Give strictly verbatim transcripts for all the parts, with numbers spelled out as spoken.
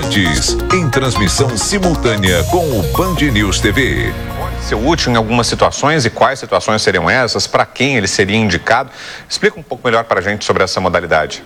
Esportes, em transmissão simultânea com o Band News T V. Pode ser útil em algumas situações e quais situações seriam essas? Para quem ele seria indicado? Explica um pouco melhor para a gente sobre essa modalidade.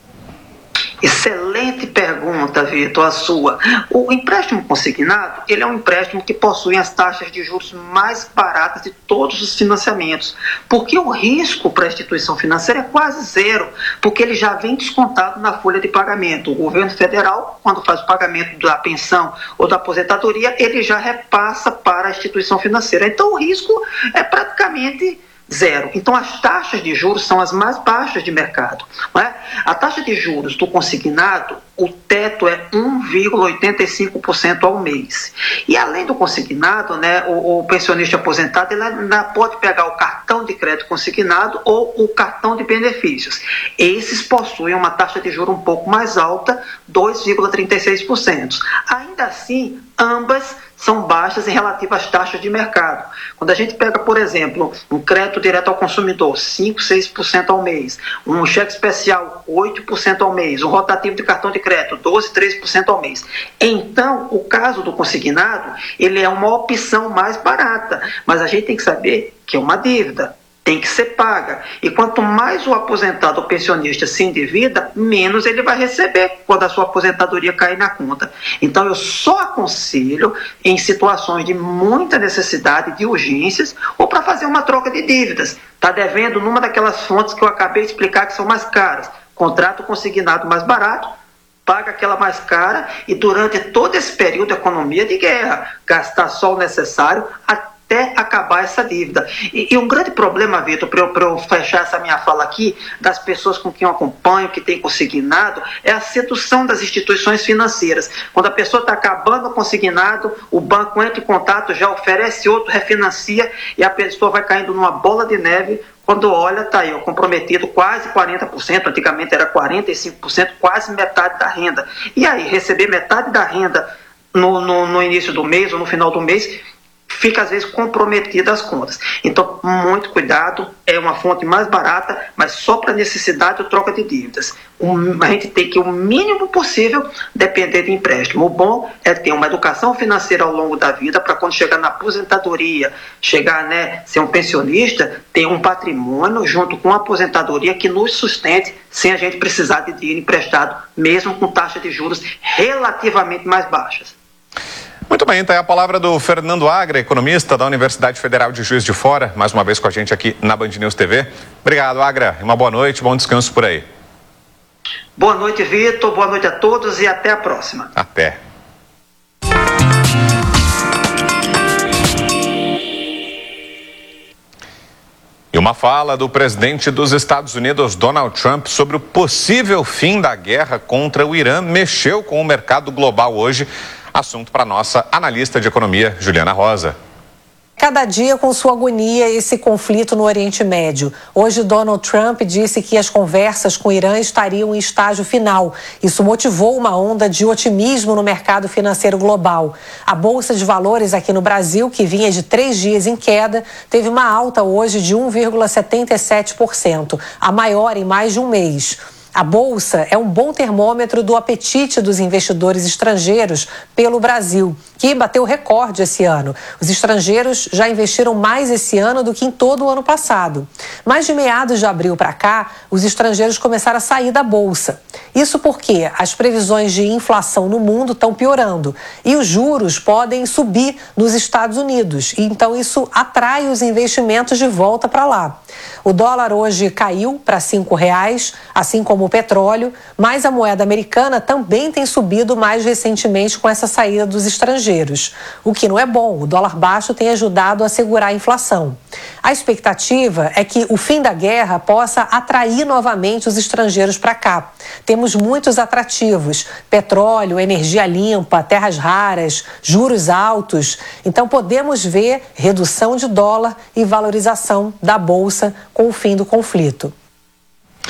Excelente pergunta, Vitor, a sua. O empréstimo consignado, ele é um empréstimo que possui as taxas de juros mais baratas de todos os financiamentos, porque o risco para a instituição financeira é quase zero, porque ele já vem descontado na folha de pagamento. O governo federal, quando faz o pagamento da pensão ou da aposentadoria, ele já repassa para a instituição financeira. Então, o risco é praticamente zero. Então, as taxas de juros são as mais baixas de mercado. Não é? A taxa de juros do consignado, o teto é um vírgula oitenta e cinco por cento ao mês. E além do consignado, né, o, o pensionista aposentado ele ainda pode pegar o cartão de crédito consignado ou o cartão de benefícios. Esses possuem uma taxa de juros um pouco mais alta, dois vírgula trinta e seis por cento. Ainda assim, ambas são baixas em relativo às taxas de mercado. Quando a gente pega, por exemplo, um crédito direto ao consumidor, cinco, seis por cento ao mês, um cheque especial, oito por cento ao mês, um rotativo de cartão de crédito, doze, treze por cento ao mês. Então, o caso do consignado, ele é uma opção mais barata, mas a gente tem que saber que é uma dívida. Tem que ser paga. E quanto mais o aposentado ou pensionista se endivida, menos ele vai receber quando a sua aposentadoria cair na conta. Então, eu só aconselho em situações de muita necessidade, de urgências, ou para fazer uma troca de dívidas. Está devendo numa daquelas fontes que eu acabei de explicar que são mais caras. Contrato consignado mais barato, paga aquela mais cara e durante todo esse período de economia de guerra, gastar só o necessário até até acabar essa dívida. E, e um grande problema, Vitor, para eu, eu fechar essa minha fala aqui, das pessoas com quem eu acompanho, que tem consignado, é a sedução das instituições financeiras. Quando a pessoa está acabando o consignado, o banco entra em contato, já oferece outro, refinancia, e a pessoa vai caindo numa bola de neve. Quando olha, está aí, ó, comprometido quase quarenta por cento, antigamente era quarenta e cinco por cento, quase metade da renda. E aí, receber metade da renda no, no, no início do mês ou no final do mês, fica às vezes comprometida as contas. Então, muito cuidado, é uma fonte mais barata, mas só para necessidade ou troca de dívidas. Um, a gente tem que, o mínimo possível, depender de empréstimo. O bom é ter uma educação financeira ao longo da vida, para quando chegar na aposentadoria, chegar, né, ser um pensionista, ter um patrimônio junto com a aposentadoria que nos sustente, sem a gente precisar de dinheiro emprestado, mesmo com taxas de juros relativamente mais baixas. Muito bem, então é a palavra do Fernando Agra, economista da Universidade Federal de Juiz de Fora, mais uma vez com a gente aqui na Band News T V. Obrigado, Agra. Uma boa noite, bom descanso por aí. Boa noite, Vitor. Boa noite a todos e até a próxima. Até. E uma fala do presidente dos Estados Unidos, Donald Trump, sobre o possível fim da guerra contra o Irã mexeu com o mercado global hoje. Assunto para nossa analista de economia, Juliana Rosa. Cada dia com sua agonia esse conflito no Oriente Médio. Hoje, Donald Trump disse que as conversas com o Irã estariam em estágio final. Isso motivou uma onda de otimismo no mercado financeiro global. A Bolsa de Valores aqui no Brasil, que vinha de três dias em queda, teve uma alta hoje de um vírgula setenta e sete por cento, a maior em mais de um mês. A Bolsa é um bom termômetro do apetite dos investidores estrangeiros pelo Brasil, que bateu recorde esse ano. Os estrangeiros já investiram mais esse ano do que em todo o ano passado. Mas de meados de abril para cá, os estrangeiros começaram a sair da Bolsa. Isso porque as previsões de inflação no mundo estão piorando e os juros podem subir nos Estados Unidos. E então isso atrai os investimentos de volta para lá. O dólar hoje caiu para cinco reais, assim como o petróleo, mas a moeda americana também tem subido mais recentemente com essa saída dos estrangeiros. O que não é bom, o dólar baixo tem ajudado a segurar a inflação. A expectativa é que o fim da guerra possa atrair novamente os estrangeiros para cá. Temos muitos atrativos: petróleo, energia limpa, terras raras, juros altos. Então podemos ver redução de dólar e valorização da Bolsa com o fim do conflito.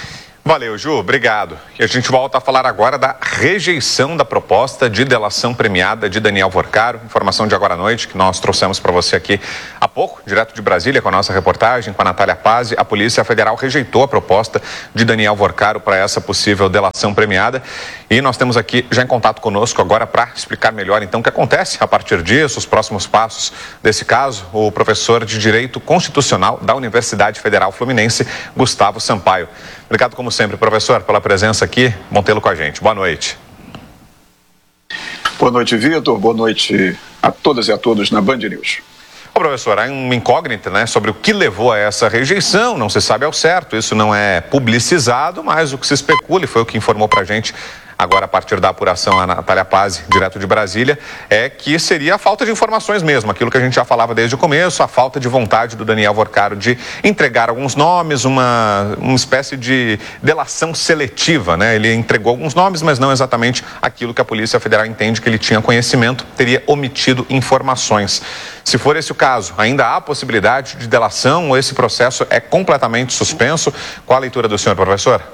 Valeu, Ju, obrigado. E a gente volta a falar agora da rejeição da proposta de delação premiada de Daniel Vorcaro. Informação de agora à noite que nós trouxemos para você aqui há pouco, direto de Brasília, com a nossa reportagem, com a Natália Pazzi. A Polícia Federal rejeitou a proposta de Daniel Vorcaro para essa possível delação premiada. E nós temos aqui, já em contato conosco agora, para explicar melhor então o que acontece a partir disso, os próximos passos desse caso, o professor de Direito Constitucional da Universidade Federal Fluminense, Gustavo Sampaio. Obrigado, como sempre, professor, pela presença aqui. Bom tê-lo com a gente. Boa noite. Boa noite, Vitor. Boa noite a todas e a todos na Band News. Ô, professor, há uma incógnita, né, sobre o que levou a essa rejeição. Não se sabe ao certo. Isso não é publicizado, mas o que se especula, e foi o que informou pra gente agora a partir da apuração a Natália Pazzi, direto de Brasília, é que seria a falta de informações mesmo, aquilo que a gente já falava desde o começo, a falta de vontade do Daniel Vorcaro de entregar alguns nomes, uma, uma espécie de delação seletiva, né? Ele entregou alguns nomes, mas não exatamente aquilo que a Polícia Federal entende que ele tinha conhecimento, teria omitido informações. Se for esse o caso, ainda há possibilidade de delação ou esse processo é completamente suspenso? Qual a leitura do senhor, professor?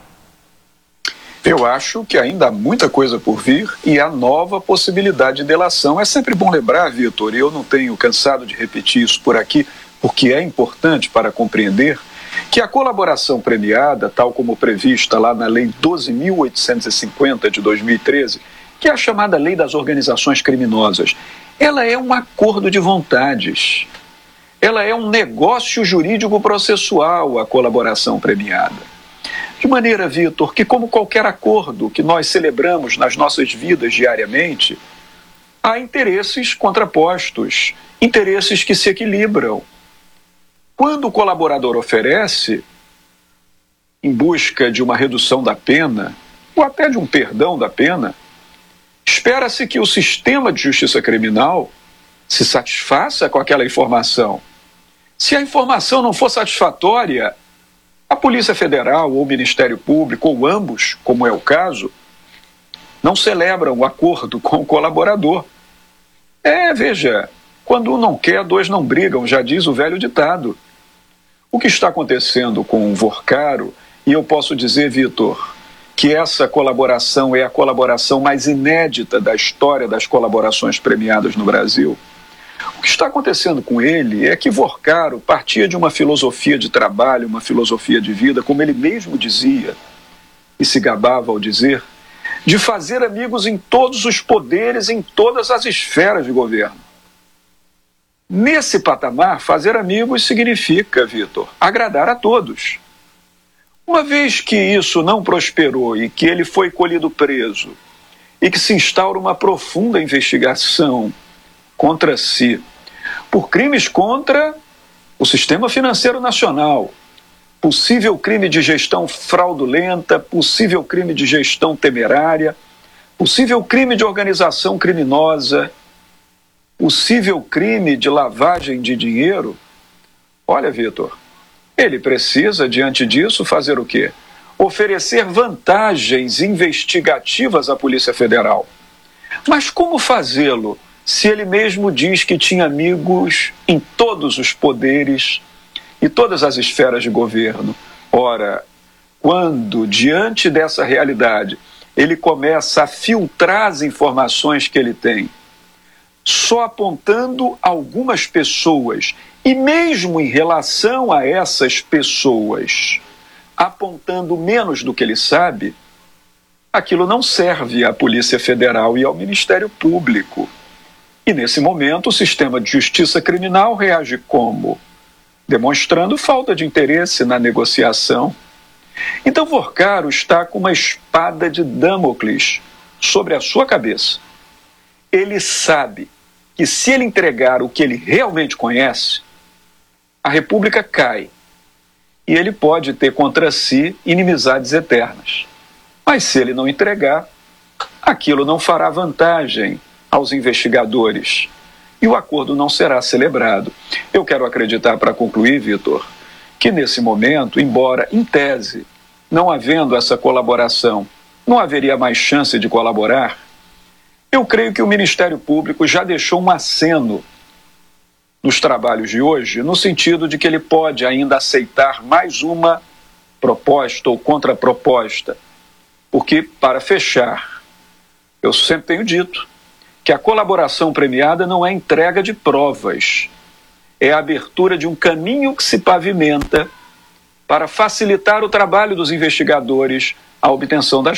Eu acho que ainda há muita coisa por vir e há nova possibilidade de delação. É sempre bom lembrar, Vitor, e eu não tenho cansado de repetir isso por aqui, porque é importante para compreender que a colaboração premiada, tal como prevista lá na Lei doze mil oitocentos e cinquenta de dois mil e treze, que é a chamada Lei das Organizações Criminosas, ela é um acordo de vontades. Ela é um negócio jurídico processual, a colaboração premiada. De maneira, Vitor, que como qualquer acordo que nós celebramos nas nossas vidas diariamente, há interesses contrapostos, interesses que se equilibram. Quando o colaborador oferece, em busca de uma redução da pena, ou até de um perdão da pena, espera-se que o sistema de justiça criminal se satisfaça com aquela informação. Se a informação não for satisfatória, a Polícia Federal ou o Ministério Público, ou ambos, como é o caso, não celebram o acordo com o colaborador. É, veja, quando um não quer, dois não brigam, já diz o velho ditado. O que está acontecendo com o Vorcaro, e eu posso dizer, Vitor, que essa colaboração é a colaboração mais inédita da história das colaborações premiadas no Brasil. O que está acontecendo com ele é que Vorcaro partia de uma filosofia de trabalho, uma filosofia de vida, como ele mesmo dizia, e se gabava ao dizer, de fazer amigos em todos os poderes, em todas as esferas de governo. Nesse patamar, fazer amigos significa, Vitor, agradar a todos. Uma vez que isso não prosperou e que ele foi colhido preso, e que se instaura uma profunda investigação contra si, por crimes contra o sistema financeiro nacional, possível crime de gestão fraudulenta, possível crime de gestão temerária, possível crime de organização criminosa, possível crime de lavagem de dinheiro. Olha, Vitor, ele precisa, diante disso, fazer o quê? Oferecer vantagens investigativas à Polícia Federal. Mas como fazê-lo se ele mesmo diz que tinha amigos em todos os poderes e todas as esferas de governo? Ora, quando, diante dessa realidade, ele começa a filtrar as informações que ele tem, só apontando algumas pessoas, e mesmo em relação a essas pessoas, apontando menos do que ele sabe, aquilo não serve à Polícia Federal e ao Ministério Público. E nesse momento o sistema de justiça criminal reage como? Demonstrando falta de interesse na negociação. Então Vorcaro está com uma espada de Damocles sobre a sua cabeça. Ele sabe que se ele entregar o que ele realmente conhece, a República cai e ele pode ter contra si inimizades eternas. Mas se ele não entregar, aquilo não fará vantagem aos investigadores e o acordo não será celebrado. Eu quero acreditar, para concluir, Vitor, que nesse momento, embora em tese, não havendo essa colaboração, não haveria mais chance de colaborar, eu creio que o Ministério Público já deixou um aceno nos trabalhos de hoje, no sentido de que ele pode ainda aceitar mais uma proposta ou contraproposta, porque, para fechar, eu sempre tenho dito que a colaboração premiada não é entrega de provas, é a abertura de um caminho que se pavimenta para facilitar o trabalho dos investigadores, a obtenção das